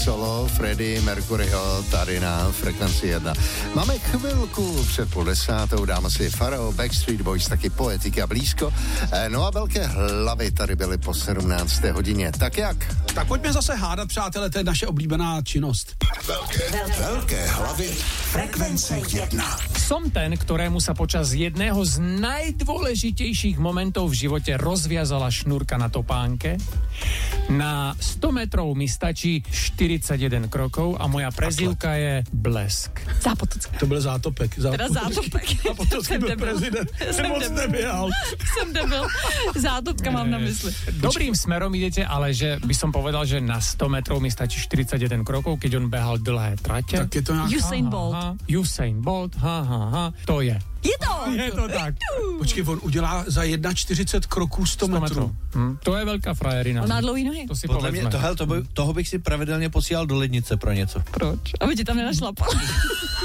Solo Freddie Mercuryho tady na Frekvenci 1. Máme chvilku před 10:30, dáme si Pharrell, Backstreet Boys, taky Poetika blízko. No a velké hlavy tady byly po 17. hodině. Tak jak? Tak pojďme zase hádat, přátelé, to je naše oblíbená činnost. Velké hlavy Frekvence 1. Som ten, ktorému sa počas jedného z najdôležitejších momentov v živote rozviazala šnúrka na topánke. Na 100 metrov mi stačí 41 krokov a moja prezývka je Blesk. Zápotocký. To byl Zátopek. Teda Zátopek. Zápotocký byl prezident. Jsem moc neběhal. Jsem debil. Zátopka mám na mysli. Dobrým smerom idete, ale že by som povedal, že na 100 metrov mi stačí 41 krokov, keď on behal dlhé trate. Tak je to nějaká... Usain Bolt. Usain Bolt, to je. Je to tak. Počkej, on udělá za 1,40 kroků 100 metrů. To je veľká frajerina. On má dlouhý nohy. To si Podle mě, toho bych si pravidelně posílal do lednice pro něco. Proč? Aby ti tam nenašlapal.